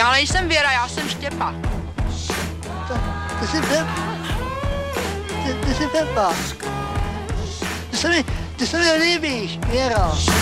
Já nejsem Věra, já jsem Štěpa. Ty jsi Pepa. Ty se mi líbíš, Věro.